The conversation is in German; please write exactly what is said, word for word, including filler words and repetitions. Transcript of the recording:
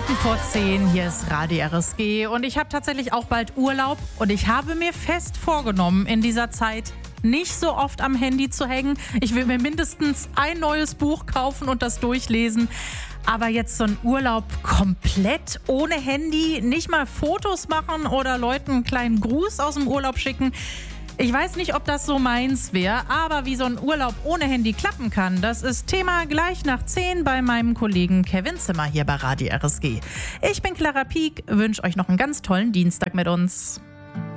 Minuten vor zehn, hier ist Radio R S G und ich habe tatsächlich auch bald Urlaub und ich habe mir fest vorgenommen, in dieser Zeit nicht so oft am Handy zu hängen. Ich will mir mindestens ein neues Buch kaufen und das durchlesen. Aber jetzt so ein Urlaub komplett ohne Handy, nicht mal Fotos machen oder Leuten einen kleinen Gruß aus dem Urlaub schicken. Ich weiß nicht, ob das so meins wäre, aber wie so ein Urlaub ohne Handy klappen kann, das ist Thema gleich nach zehn bei meinem Kollegen Kevin Zimmer hier bei Radio R S G. Ich bin Clara Pieck, wünsche euch noch einen ganz tollen Dienstag mit uns.